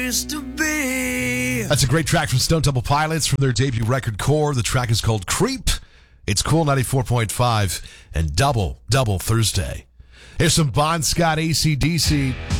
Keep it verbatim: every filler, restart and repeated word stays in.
place to be. That's a great track from Stone Temple Pilots from their debut record, Core. The track is called Creep. It's Cool ninety-four point five and Double, Double Thursday. Here's some Bon Scott A C D C.